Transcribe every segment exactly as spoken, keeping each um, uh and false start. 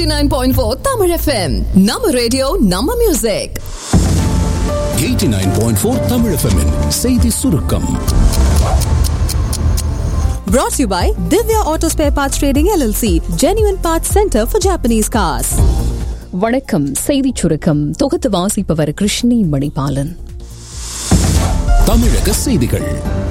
eighty-nine point four Tamil F M. நம்ம radio நம்ம music. eighty-nine point four Tamil F M -இன் செய்தி சுருக்கம். Brought to you by Divya Auto Spare Parts Trading L L C, Genuine Parts Center for Japanese Cars. வணக்கம். செய்தி சுருக்கம் தொகுத்து வாசிப்பவர் கிருஷ்ணி மணிபாலன். தமிழக செய்திகள்.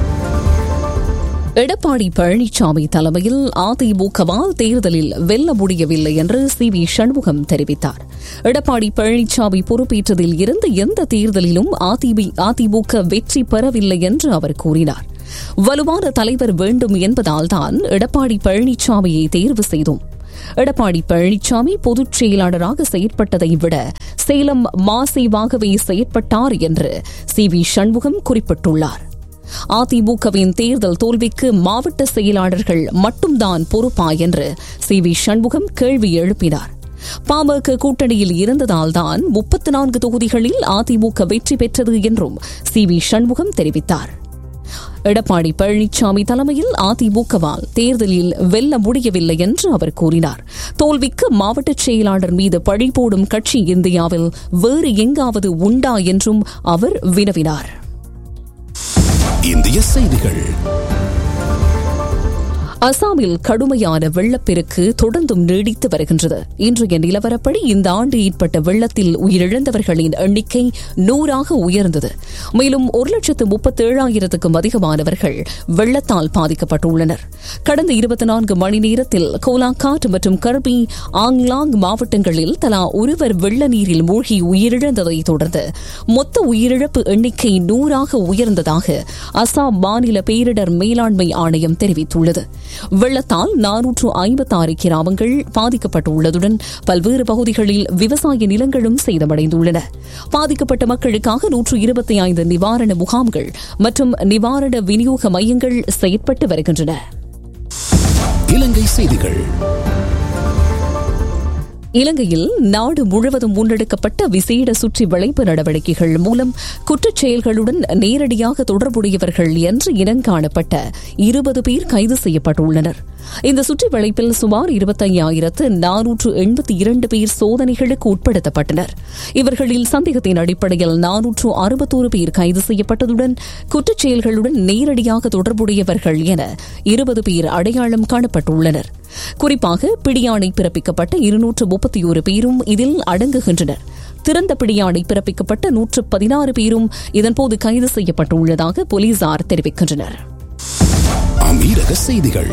எடப்பாடி பழனிசாமி தலைமையில் அதிமுகவால் தேர்தலில் வெல்ல முடியவில்லை என்று சி வி சண்முகம் தெரிவித்தார். எடப்பாடி பழனிசாமி பொறுப்பேற்றதில் இருந்து எந்த தேர்தலிலும் அதிமுக வெற்றி பெறவில்லை என்று அவர் கூறினார். வலுவான தலைவர் வேண்டும் என்பதால்தான் எடப்பாடி பழனிசாமியை தேர்வு செய்தோம். எடப்பாடி பழனிசாமி பொதுச் செயலாளராக செயற்பட்டதை விட சேலம் மாசேவாகவே செயற்பட்டார் என்று சி வி சண்முகம் குறிப்பிட்டுள்ளார். அதிமுகவின் தேர்தல் தோல்விக்கு மாவட்ட செயலாளர்கள் மட்டும்தான் பொறுப்பா என்று சி வி சண்முகம் கேள்வி எழுப்பினார். பாமக கூட்டணியில் இருந்ததால்தான் முப்பத்தி நான்கு தொகுதிகளில் அதிமுக வெற்றி பெற்றது என்றும் சி வி சண்முகம் தெரிவித்தார். எடப்பாடி பழனிசாமி தலைமையில் அதிமுகவால் தேர்தலில் வெல்ல முடியவில்லை என்று அவர் கூறினார். தோல்விக்கு மாவட்ட செயலாளர் மீது பழி போடும் கட்சி இந்தியாவில் வேறு எங்காவது உண்டா என்றும் அவர் வினவினார். இந்திய செய்திகள். அசாமில் கடுமையான வெள்ளப்பெருக்கு தொடர்ந்தும் நீடித்து வருகின்றது. இன்றைய நிலவரப்படி இந்த ஆண்டு ஏற்பட்ட வெள்ளத்தில் உயிரிழந்தவர்களின் எண்ணிக்கை நூறாக உயர்ந்தது. மேலும் ஒரு லட்சத்து முப்பத்தி ஏழாயிரத்துக்கும் அதிகமானவர்கள் வெள்ளத்தால் பாதிக்கப்பட்டுள்ளனர். கடந்த இருபத்தி நான்கு மணி நேரத்தில் கோலாகாட் மற்றும் கர்பி ஆங்லாங் மாவட்டங்களில் தலா ஒருவர் வெள்ள நீரில் மூழ்கி உயிரிழந்ததை தொடர்ந்து மொத்த உயிரிழப்பு எண்ணிக்கை நூறாக உயர்ந்ததாக அசாம் மாநில பேரிடர் மேலாண்மை ஆணையம் தெரிவித்துள்ளது. வெள்ளத்தால் நானூற்று ஐம்பத்தி ஆறு கிராமங்கள் பாதிக்கப்பட்டுள்ளதுடன் பல்வேறு பகுதிகளில் விவசாய நிலங்களும் சேதமடைந்துள்ளன. பாதிக்கப்பட்ட மக்களுக்காக நூற்று இருபத்தி ஐந்து நிவாரண முகாம்கள் மற்றும் நிவாரண விநியோக மையங்கள் செயற்பட்டு வருகின்றன. இலங்கை செய்திகள். இலங்கையில் நாடு முழுவதும் முன்னெடுக்கப்பட்ட விசேட சுற்றி வளைப்பு நடவடிக்கைகள் மூலம் குற்றச் செயல்களுடன் நேரடியாக தொடர்புடையவர்கள் என்று இனங்காணப்பட்ட இருபது பேர் கைது செய்யப்பட்டுள்ளனர். இந்த சுற்றி வளைப்பில் சுமார் இருபத்தையாயிரத்து நானூற்று எண்பத்தி இரண்டு பேர் சோதனைகளுக்கு உட்படுத்தப்பட்டனர். இவர்களில் சந்தேகத்தின் அடிப்படையில் நானூற்று அறுபத்தோரு பேர் கைது செய்யப்பட்டதுடன் குற்றச் செயல்களுடன் நேரடியாக தொடர்புடையவர்கள் என இருபது பேர் அடையாளம் காணப்பட்டுள்ளனர். குறிப்பாக பிடியாணை பிறப்பிக்கப்பட்ட இருநூற்று முப்பத்தி ஒரு பேரும் இதில் அடங்குகின்றனர். திறந்த பிடியாணை பிறப்பிக்கப்பட்ட நூற்று பதினாறு பேரும் இதன்போது கைது செய்யப்பட்டுள்ளதாக போலீசார் தெரிவிக்கின்றனர். அமீரக செய்திகள்.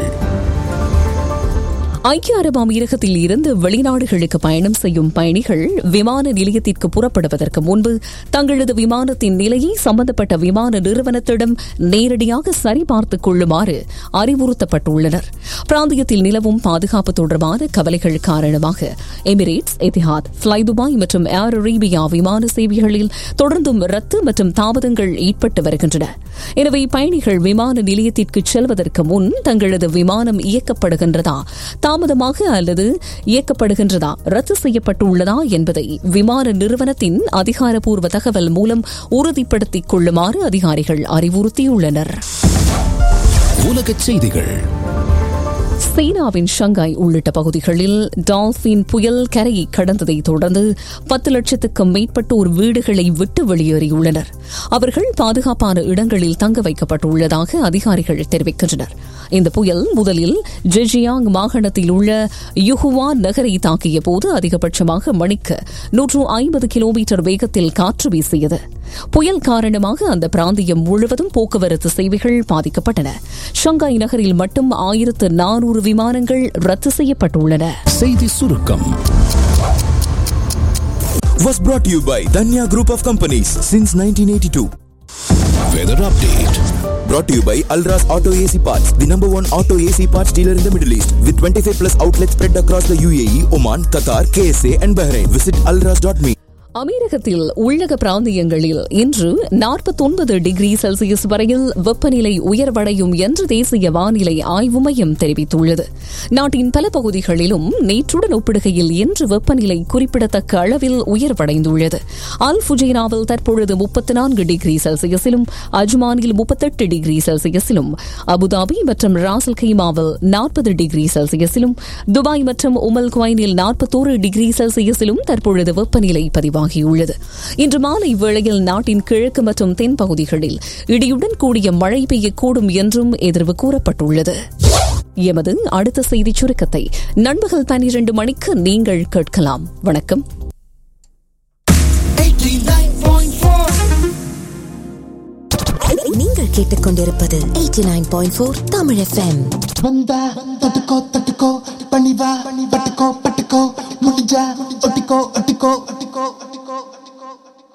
ஐக்கிய அரபு அமீரகத்தில் இருந்து வெளிநாடுகளுக்கு பயணம் செய்யும் பயணிகள் விமான நிலையத்திற்கு புறப்படுவதற்கு முன்பு தங்களது விமானத்தின் நிலையை சம்பந்தப்பட்ட விமான நிறுவனத்திடம் நேரடியாக சரிபார்த்துக் கொள்ளுமாறு அறிவுறுத்தப்பட்டுள்ளனர். பிராந்தியத்தில் நிலவும் பாதுகாப்பு தொடர்பான கவலைகள் காரணமாக எமிரேட்ஸ், எதிஹாத், ஃப்ளை துபாய் மற்றும் ஏர் அரேபியா விமான சேவைகளில் தொடர்ந்தும் ரத்து மற்றும் தாமதங்கள் ஏற்பட்டு வருகின்றன. எனவே பயணிகள் விமான நிலையத்திற்கு செல்வதற்கு முன் தங்களது விமானம் இயக்கப்படுகின்றதா, தாமதமாக அல்லது இயக்கப்படுகின்றதா, ரத்து செய்யப்பட்டுள்ளதா என்பதை விமான நிறுவனத்தின் அதிகாரப்பூர்வ தகவல் மூலம் உறுதிப்படுத்திக் கொள்ளுமாறு அதிகாரிகள் அறிவுறுத்தியுள்ளனர். உலகச் செய்திகள். சீனாவின் ஷங்காய் உள்ளிட்ட பகுதிகளில் டால்பின் புயல் கரையை கடந்ததை தொடர்ந்து பத்து லட்சத்துக்கும் மேற்பட்டோர் வீடுகளை விட்டு வெளியேறியுள்ளனர். அவர்கள் பாதுகாப்பான இடங்களில் தங்க வைக்கப்பட்டுள்ளதாக அதிகாரிகள் தெரிவிக்கின்றனர். இந்த புயல் முதலில் ஜெஜியாங் மாகாணத்தில் உள்ள யுஹுவான் நகரை தாக்கிய போது அதிகபட்சமாக மணிக்கு நூற்று ஐம்பது கிலோமீட்டர் வேகத்தில் காற்று வீசியது. புயல் காரணமாக அந்த பிராந்தியம் முழுவதும் போக்குவரத்து சேவைகள் பாதிக்கப்பட்டன. ஷங்காய் நகரில் மட்டும் ஆயிரத்து நானூறு விமானங்கள் ரத்து செய்யப்பட்டுள்ளன. செய்தி சுருக்கம் was brought to you by Danya Group of Companies since nineteen eighty-two. Weather update Brought to you by Alras Auto A C Parts, the number one auto A C parts dealer in the Middle East, with twenty-five plus outlets spread across the U A E, Oman, Qatar, K S A and Bahrain. Visit alras dot me. அமெரிக்கத்தில் உள்ளக பிராந்தியங்களில் இன்று நாற்பத்தொன்பது degree Celsius வரையில் வெப்பநிலை உயர்வடையும் என்று தேசிய வானிலை ஆய்வு மையம் தெரிவித்துள்ளது. நாட்டின் பல பகுதிகளிலும் நேற்றுடன் ஒப்பிடுகையில் இன்று வெப்பநிலை குறிப்பிடத்தக்க அளவில் உயர்வடைந்துள்ளது. அல் ஃபுஜைராவில் தற்பொழுது முப்பத்தி நான்கு டிகிரி செல்சியஸிலும், அஜ்மானில் முப்பத்தெட்டு டிகிரி செல்சியஸிலும், அபுதாபி மற்றும் ராசல் கைமாவில் நாற்பது டிகிரி செல்சியஸிலும், துபாய் மற்றும் உமல் குவைனில் நாற்பத்தோரு டிகிரி செல்சியஸிலும் தற்பொழுது வெப்பநிலை பதிவாகியுள்ளது. இன்று மாலை வேளையில் நாட்டின் கிழக்கு மற்றும் தென் பகுதிகளில் இடியுடன் கூடிய மழை பெய்யக்கூடும் என்றும் எதிர்வு கூறப்பட்டுள்ளது. எமது அடுத்த செய்தி சுருக்கத்தை நண்பகல் பனிரண்டு மணிக்கு நீங்கள் கேட்கலாம். வணக்கம். நீங்கள் கேட்டுக்கொண்டிருப்பது எண்பத்தி ஒன்பது புள்ளி நான்கு தமிழ் எஃப்எம். வந்தா தட்டுக்கோ தட்டுக்கோ பணிவா பட்டுக்கோ பட்டுக்கோ முடிஞ்சா ஒட்டிக்கோ ஒட்டிக்கோ ஒட்டிக்கோ